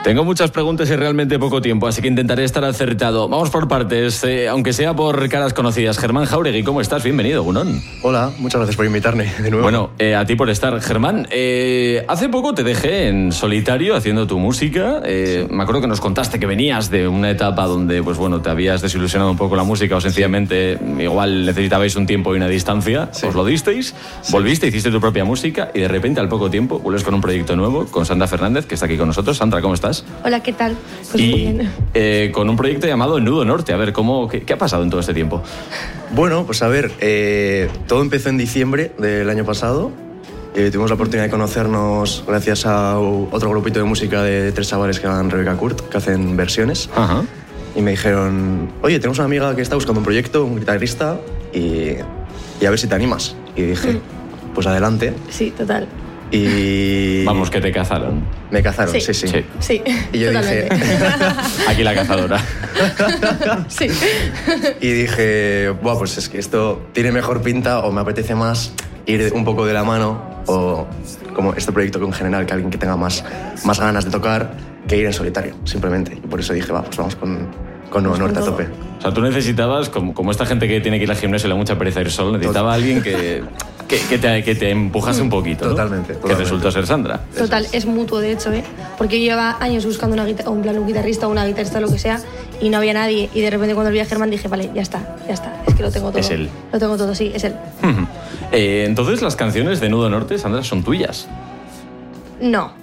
Tengo muchas preguntas y realmente poco tiempo, así que intentaré estar acertado. Vamos por partes, aunque sea por caras conocidas. Germán Jáuregui, ¿cómo estás? Bienvenido, Gunón. Hola, muchas gracias por invitarme de nuevo. Bueno, a ti por estar. Germán, hace poco te dejé en solitario haciendo tu música. Me acuerdo que nos contaste que venías de una etapa donde, pues bueno, te habías desilusionado un poco la música o sencillamente igual necesitabais un tiempo y una distancia. Sí. Os lo disteis, volviste, hiciste tu propia música y de repente al poco tiempo vuelves con un proyecto nuevo con Sandra Fernández, que está aquí con nosotros. Sandra, ¿cómo estás? Hola, ¿qué tal? Pues y muy bien. Con un proyecto llamado Nudo Norte. A ver, ¿qué ha pasado en todo este tiempo? Bueno, pues a ver, todo empezó en diciembre del año pasado. Tuvimos la oportunidad de conocernos gracias a otro grupito de música de 3 chavales que llaman Rebecca Kurt, que hacen versiones. Ajá. Y me dijeron, oye, tenemos una amiga que está buscando un proyecto, un guitarrista, y a ver si te animas. Y dije, pues adelante. Sí, total. Y... Vamos, que te cazaron. Me cazaron, sí. Y yo totalmente. dije... Aquí la cazadora. Sí. Y dije, buah, pues es que esto tiene mejor pinta o me apetece más ir un poco de la mano o como este proyecto en general, que alguien que tenga más ganas de tocar que ir en solitario, simplemente. Y por eso dije, pues vamos con Nudo Norte a tope. O sea, tú necesitabas, como esta gente que tiene que ir al gimnasio y le da mucha pereza ir solo, necesitaba a alguien que te empujase un poquito, ¿no? Totalmente. Que resultó ser Sandra. Total, es mutuo, de hecho, ¿eh? Porque yo llevaba años buscando un guitarrista o una guitarrista, lo que sea, y no había nadie. Y de repente cuando vi a Germán dije, vale, ya está. Es que lo tengo todo. Es él. Lo tengo todo, sí, es él. Entonces, las canciones de Nudo Norte, Sandra, son tuyas. No.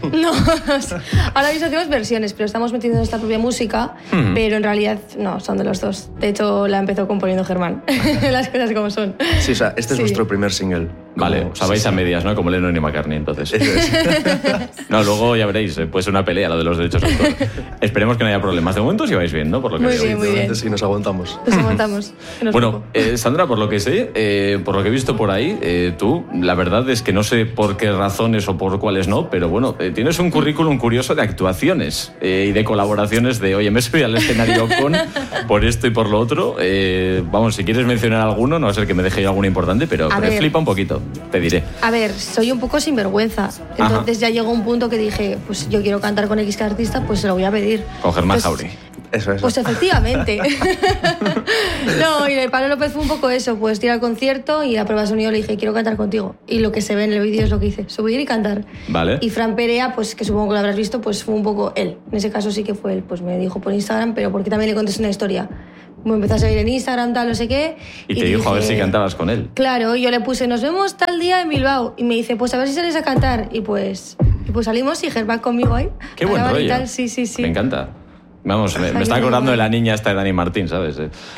Ahora mismo hacemos versiones, pero estamos metiendo nuestra propia música, pero en realidad no, son de los dos. De hecho, la empezó componiendo Germán. Las cosas como son. Sí, o sea, este es nuestro primer single. Vale, o sea, vais a medias, ¿no? Como Lennon y McCartney, entonces. Eso es. No, luego ya veréis, puede ser una pelea lo de los derechos de autor. Esperemos que no haya problemas. De momento sí vais bien, ¿no? Por lo que Muy veo. bien, muy bien. Sí, nos aguantamos. Nos aguantamos. Bueno, Sandra, por lo que sé, por lo que he visto por ahí, tú, la verdad es que no sé por qué razones o por cuáles no, pero bueno, tienes un currículum curioso de actuaciones y de colaboraciones de, oye, me he subido al escenario por esto y por lo otro. Vamos, si quieres mencionar alguno, no va a ser que me deje yo alguno importante, pero me flipa un poquito, te diré. A ver, soy un poco sinvergüenza. Entonces ya llegó un punto que dije, pues yo quiero cantar con X artista, pues se lo voy a pedir. Con Germán Jáuregui. Eso. Pues efectivamente. No, y el Pablo López fue un poco eso, pues ir al concierto y la prueba de sonido le dije, quiero cantar contigo. Y lo que se ve en el vídeo es lo que hice, subir y cantar. Vale. Y Fran Perea, pues que supongo que lo habrás visto, pues fue un poco él. En ese caso sí que fue él, pues me dijo por Instagram, pero porque también le conté una historia. Me empezó a seguir en Instagram, tal, no sé qué. Y te dijo a ver si cantabas con él. Claro, y yo le puse, nos vemos tal día en Bilbao. Y me dice, pues a ver si sales a cantar. Y pues salimos y Germán conmigo ahí. Qué buen rollo. Tal. Sí. Me encanta. Vamos, me está acordando de la niña esta de Dani Martín, ¿sabes?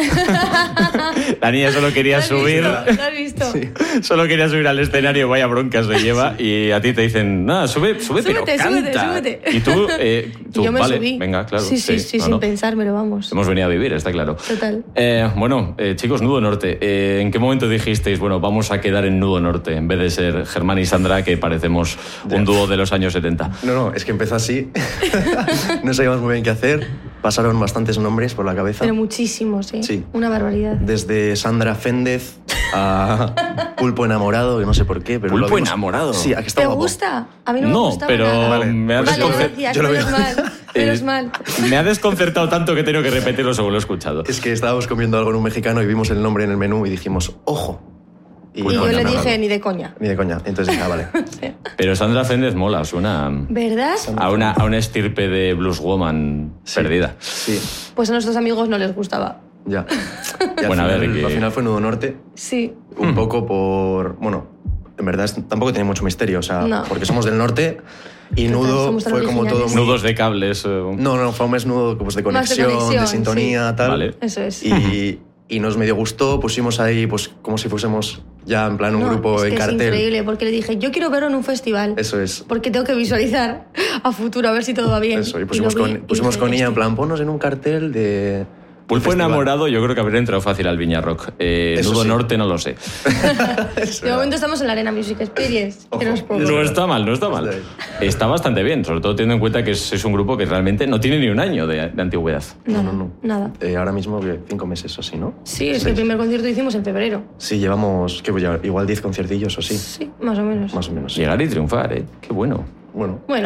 La niña solo quería subir. ¿Lo has visto? Sí. Solo quería subir al escenario, vaya broncas se lleva. Y a ti te dicen, nada, sube, pero canta. Súbete. Y tú yo me vale, subí. venga, claro. Sí, sin pensármelo, vamos. Hemos venido a vivir, está claro. Total. Bueno, chicos, Nudo Norte. ¿En qué momento dijisteis, bueno, vamos a quedar en Nudo Norte, en vez de ser Germán y Sandra, que parecemos un dúo de los años 70? No, es que empezó así. No sabíamos muy bien qué hacer. Pasaron bastantes nombres por la cabeza. Pero muchísimos, ¿eh? Sí. Una barbaridad. Desde Sandra Féndez a Pulpo Enamorado, que no sé por qué. Pero ¿Pulpo Enamorado? Sí, aquí está ¿Te guapo. gusta? A mí no me gusta. Pero Vale. me ha Gracias, menos mal. Me ha desconcertado tanto que he tenido que repetirlo según lo he escuchado. Es que estábamos comiendo algo en un mexicano y vimos el nombre en el menú y dijimos, ojo. Y yo le dije, ni de coña. Ni de coña. Entonces dije, vale. Sí. Pero Sandra Féndez mola, suena ¿Verdad? a una estirpe de blueswoman perdida. Sí. Pues a nuestros amigos no les gustaba. Ya. Y Bueno, al final fue Nudo Norte. Sí. Un poco por... Bueno, en verdad tampoco tiene mucho misterio. O sea, porque somos del norte y Nudo fue como todo... Nudos de cables. No, fue un mes nudo pues, de conexión, de sintonía, sí. tal. Vale. Eso es. Y nos medio gustó, pusimos ahí pues como si fuésemos ya en plan un grupo en cartel. Es increíble, porque le dije, yo quiero verlo en un festival. Eso es. Porque tengo que visualizar a futuro, a ver si todo va bien. Eso, y pusimos con ella en plan, ponnos en un cartel de... Pulpo Enamorado yo creo que habría entrado fácil al Viña Rock. Nudo sí. Norte no lo sé. De momento estamos en la Arena Music Experience. Que no es poco. No está mal. Está bastante bien, sobre todo teniendo en cuenta que es un grupo que realmente no tiene ni un año de antigüedad. No. Nada. Ahora mismo 5 meses o así, ¿no? Sí, es que el primer concierto hicimos en febrero. Sí, llevamos igual 10 conciertillos o sí. Sí, más o menos. Más o menos. Llegar y triunfar, ¿eh? Qué bueno. Bueno.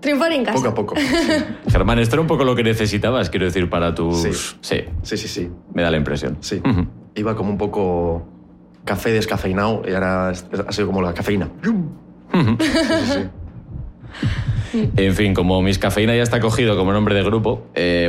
Triunfar en casa. Poco a poco. Sí. Germán, esto era un poco lo que necesitabas, quiero decir, para tus... Sí. Me da la impresión. Sí. Iba como un poco café descafeinado y ahora ha sido como la cafeína. Sí. En fin, como Miss Cafeína ya está cogido como nombre de grupo,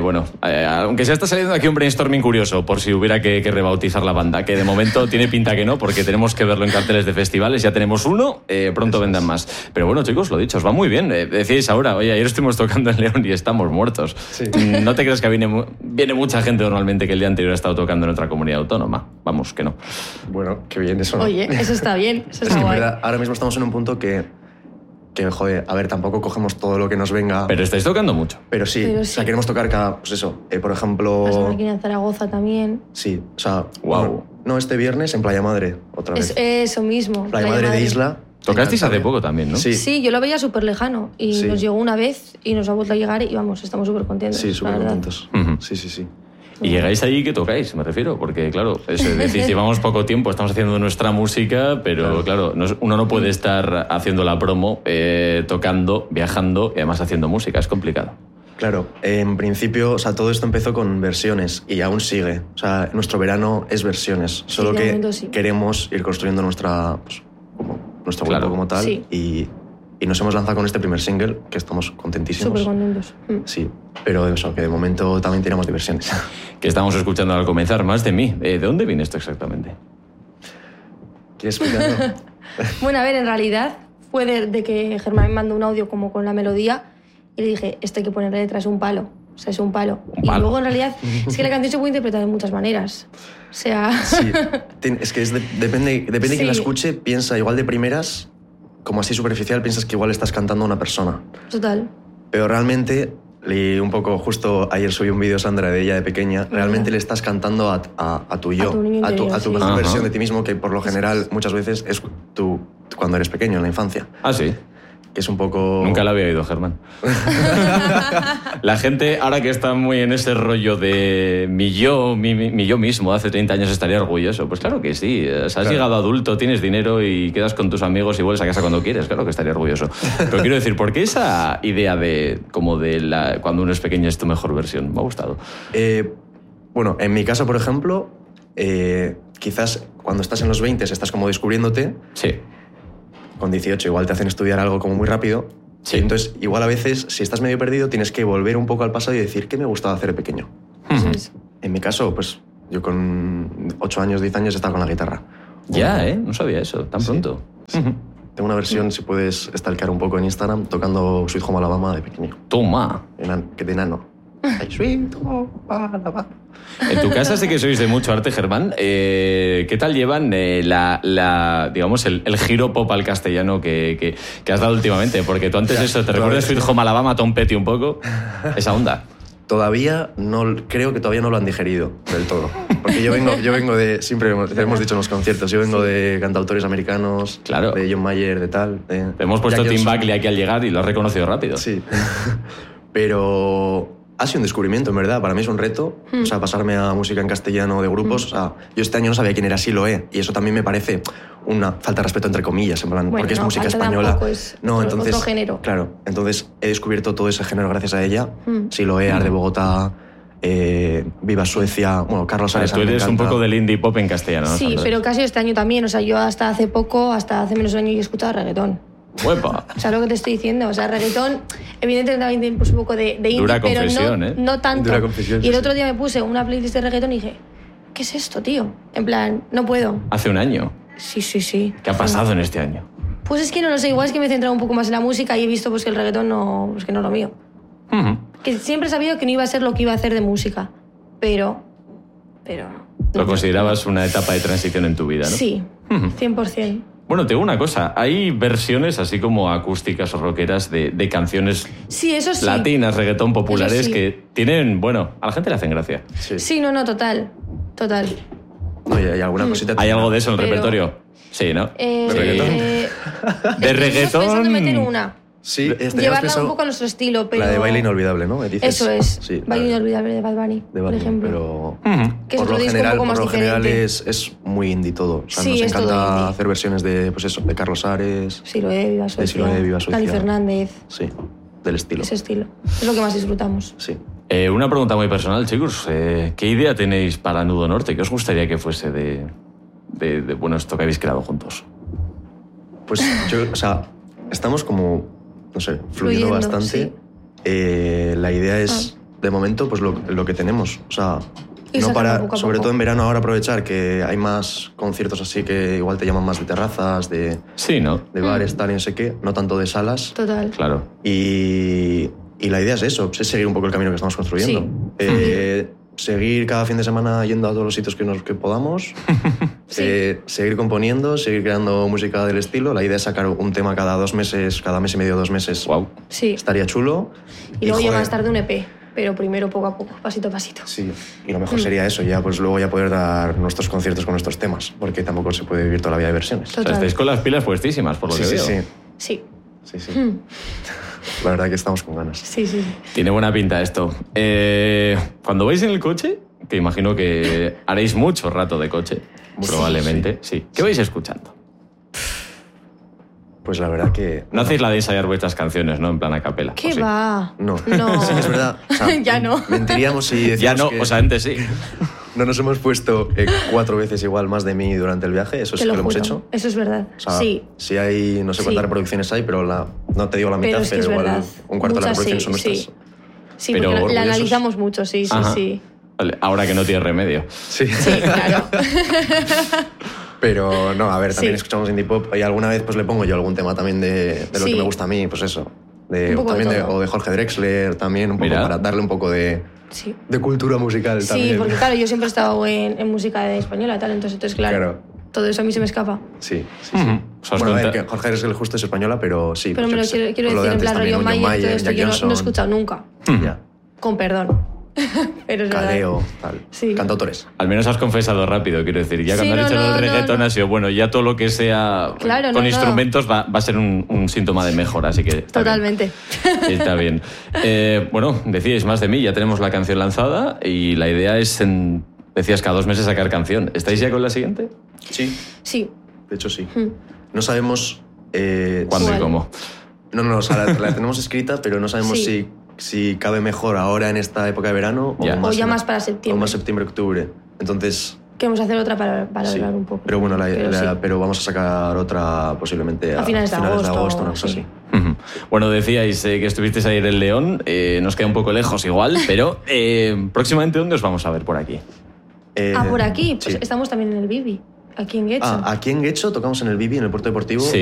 aunque ya está saliendo aquí un brainstorming curioso, por si hubiera que rebautizar la banda, que de momento tiene pinta que no, porque tenemos que verlo en carteles de festivales, ya tenemos uno, pronto vendrán más. Pero bueno, chicos, lo dicho, os va muy bien. Decíais ahora, oye, ayer estuvimos tocando en León y estamos muertos. Sí. No te creas que viene mucha gente normalmente que el día anterior ha estado tocando en otra comunidad autónoma. Vamos, que no. Bueno, qué bien eso, ¿no? Oye, eso está bien, eso Es está que en guay. verdad, ahora mismo estamos en un punto que, joder, a ver, tampoco cogemos todo lo que nos venga. Pero estáis tocando mucho. Pero sí, Pero o sea, sí. queremos tocar cada, pues eso, por ejemplo... La semana que viene en Zaragoza también. Sí, o sea... Guau. No, este viernes en Playa Madre, otra vez. Es eso mismo. Playa Madre de Isla. Tocasteis hace Cantabria. poco también, ¿no? Sí. Sí, yo lo veía súper lejano y Sí. nos llegó una vez y nos ha vuelto a llegar y vamos, estamos súper contentos. Sí, la súper verdad. contentos. Ujú. Sí. Y llegáis ahí que tocáis, me refiero, porque claro, decís, llevamos poco tiempo, estamos haciendo nuestra música, pero claro, uno no puede estar haciendo la promo, tocando, viajando y además haciendo música, es complicado. Claro, en principio, o sea, todo esto empezó con versiones y aún sigue. O sea, nuestro verano es versiones, solo de que momento sí. queremos ir construyendo nuestro Claro. grupo como tal Sí. y nos hemos lanzado con este primer single, que estamos contentísimos. Súper contentos. Sí, pero eso, que de momento también tiramos de versiones. Que estamos escuchando al comenzar, Más de mí. ¿De dónde viene esto exactamente? ¿Quieres explicarlo? Bueno, a ver, en realidad fue de que Germán me mandó un audio como con la melodía y le dije, esto hay que ponerle detrás un palo. O sea, es un palo. Un Y palo. luego, en realidad, es que la canción se puede interpretar de muchas maneras. O sea... Sí, es que depende de Sí. quien la escuche, piensa igual de primeras, como así superficial, piensas que igual estás cantando a una persona. Total. Pero realmente, leí un poco, justo ayer subí un vídeo, Sandra, de ella de pequeña, realmente le estás cantando a tu yo, A tu niño interior, a tu sí. mejor Ajá. versión de ti mismo, que por lo general muchas veces es tú cuando eres pequeño, en la infancia. Ah, sí. Que es un poco... Nunca la había oído, Germán. La gente, ahora que está muy en ese rollo de mi yo mismo, hace 30 años estaría orgulloso. Pues claro que sí. O sea, has llegado adulto, tienes dinero y quedas con tus amigos y vuelves a casa cuando quieres. Claro que estaría orgulloso. Pero quiero decir, ¿por qué esa idea de cuando uno es pequeño es tu mejor versión? Me ha gustado. Bueno, en mi caso, por ejemplo, quizás cuando estás en los 20 estás como descubriéndote, Sí. con 18 igual te hacen estudiar algo como muy rápido. Sí. Y entonces, igual a veces, si estás medio perdido, tienes que volver un poco al pasado y decir, ¿qué me gustaba hacer de pequeño? Eso es. En mi caso, pues yo con 8 años, 10 años estaba con la guitarra. Ya, ¿eh? No sabía eso, tan pronto. Ujú. Tengo una versión, si puedes stalkear un poco en Instagram, tocando Sweet Home Alabama de pequeño, Toma. de enano. Ay, Sweet Home Alabama. En tu casa sé que sois de mucho arte, Germán. ¿Qué tal llevan digamos, el giro pop al castellano que has dado últimamente? Porque tú antes ¿te recuerdas Sweet Home Alabama, Tom Petty un poco? Esa onda. Todavía no, creo que todavía no lo han digerido del todo. Porque yo vengo de, siempre hemos dicho en los conciertos, yo vengo de cantautores americanos, Claro. de John Mayer, de tal. Hemos puesto Jack Tim Johnson. Buckley aquí al llegar y lo has reconocido rápido. Sí. Pero ha sido un descubrimiento, en verdad. Para mí es un reto. O sea, pasarme a música en castellano de grupos. O sea, yo este año no sabía quién era Siloé. Y eso también me parece una falta de respeto, entre comillas, en plan, Bueno, porque es no, música falta española. tampoco, es otro género. Claro. Entonces he descubierto todo ese género gracias a ella. Siloé, Art de Bogotá, Viva Suecia. Bueno, Carlos Ares. Tú eres un poco del indie pop en castellano, ¿no? Sí, Sandra? pero casi este año también. O sea, yo hasta hace menos de un año, yo escuchaba reggaetón. ¡Uepa! O sea, lo que te estoy diciendo. O sea, reggaetón, evidentemente también tiene pues, un poco de indie, Dura pero confesión, no, ¿eh? no tanto. Dura confesión, y el sí, otro sí. día me puse una playlist de reggaetón y dije, ¿qué es esto, tío? En plan, no puedo. Hace un año. Sí. ¿Qué ha pasado en este año? Pues es que no lo sé, igual es que me he centrado un poco más en la música y he visto pues, que el reggaetón no, pues, que no es lo mío. Ujú. Que siempre he sabido que no iba a ser lo que iba a hacer de música, pero no. Lo considerabas una etapa de transición en tu vida, ¿no? Sí, 100%. Bueno, te digo una cosa. Hay versiones así como acústicas o rockeras de canciones Sí, eso sí. latinas, reggaetón populares Eso sí. que tienen, bueno, a la gente le hacen gracia. Sí. Sí, no, total. Oye, ¿hay alguna cosita? ¿Hay algo de eso en el Pero- repertorio? Sí, ¿no? ¿De reggaetón? De Estuvimos reggaetón. pensando en meter una. Sí, teníamos Llevarla pensado un poco a nuestro estilo, pero... La de Baile Inolvidable, ¿no? Dices. Eso es. Sí, Baile la Inolvidable de Bad Bunny, de por Bad Bunny, ejemplo. pero Que es por otro lo disco general, un poco más por lo general diferente. es muy indie todo. O sea, Sí, nos es todo encanta indie. hacer versiones de, pues eso, de Carlos Ares. Siloé, Viva Suecia. Siloé, Viva Suecia. Dani Fernández. Sí. del estilo. Ese estilo. Es lo que más disfrutamos. Sí. Una pregunta muy personal, chicos. ¿Qué idea tenéis para Nudo Norte? ¿Qué os gustaría que fuese de bueno, esto que habéis creado juntos? Pues o sea, estamos como, no sé, fluyendo bastante. Sí. La idea es, de momento, pues lo que tenemos. O sea, Y no sacarlo para, poco a sobre poco. todo en verano, ahora aprovechar que hay más conciertos así que igual te llaman más de terrazas, de Sí, ¿no? bares, tal y no sé qué, no tanto de salas. Total. Claro. Y la idea es eso, es seguir un poco el camino que estamos construyendo. Seguir cada fin de semana yendo a todos los sitios que podamos, seguir componiendo, seguir creando música del estilo. La idea es sacar un tema cada 2 meses, cada mes y medio, 2 meses. Wow. Sí. Estaría chulo. Y luego ya joder, más tarde un EP, pero primero poco a poco, pasito a pasito. Sí, y lo mejor sería eso, ya pues luego ya poder dar nuestros conciertos con nuestros temas, porque tampoco se puede vivir toda la vida de versiones. O sea, Total. estáis con las pilas puestísimas, por lo que Sí, veo. sí, Sí, sí. La verdad que estamos con ganas. sí, sí. Tiene buena pinta esto. Cuando vais en el coche, que imagino que haréis mucho rato de coche, probablemente. Sí. ¿Qué vais escuchando? Pues la verdad que... No hacéis la de ensayar vuestras canciones, ¿no? En plan a capela. ¿Qué ¿o sí? va? No. No. Sí, es verdad. O sea, Ya no. Mentiríamos si decíamos Ya no, que o sea, antes sí. no nos hemos puesto 4 veces igual más de mí durante el viaje, eso sí Te que lo hemos juro. hecho. Eso es verdad. O sea, sí. si hay, no sé cuántas Sí. reproducciones hay, pero no te digo la mitad, Pero es que pero es igual verdad. un cuarto de las Muchas reproducciones son sí, nuestras. Sí, Pero porque la orgullosos. analizamos mucho, sí, sí, Ajá. sí. Vale, ahora que no tiene remedio. Sí. Sí, claro. Pero no, a ver, también Sí. escuchamos indie pop y alguna vez pues le pongo yo algún tema también de lo Sí. que me gusta a mí, pues eso. Un poco de También todo. o de Jorge Drexler, también un poco Mira. para darle un poco de Sí. cultura musical Sí, también. porque claro, yo siempre he estado en música de española, tal, entonces claro, Claro. todo eso a mí se me escapa. Sí, sí, sí. Ujú. O sea, os Bueno, a ver, cuenta- que Jorge Drexler justo es española, pero sí. Pero pues me yo lo qué sé. quiero Lo de decir, en antes plan también, rollo John Mayer y todo esto, Jack yo no he Johnson. escuchado nunca, Ya. con perdón. Pero es verdad. Caleo, tal. Sí. Cantautores. Al menos has confesado rápido, quiero decir. Ya Sí, cuando has no, dicho no, lo del no, reggaetón no. ha sido, bueno, ya todo lo que sea Claro, con no, instrumentos va a ser un síntoma de mejora, así que está Totalmente. bien. Está bien. Bueno, decíais más de mí, ya tenemos la canción lanzada y la idea es, decías, cada 2 meses sacar canción. ¿Estáis ya con la siguiente? Sí, Sí. de hecho sí. Mm. No sabemos... ¿Cuándo y ¿Cuál? cómo? No, o sea, la tenemos escrita, pero no sabemos Sí. si cabe mejor ahora en esta época de verano Ya. O ya en- más para o septiembre. más septiembre, octubre. Entonces, Queremos hacer otra para sí. hablar un poco. Pero bueno, sí. pero vamos a sacar otra posiblemente A finales de agosto, una cosa sí. así. Ujú. Bueno, decíais que estuvisteis ayer en León, nos queda un poco lejos igual, pero próximamente, ¿dónde os vamos a ver por aquí? Por aquí, pues sí. estamos también en el Bibi, aquí en Getxo. Aquí en Getxo tocamos en el Bibi, en el puerto deportivo. Sí.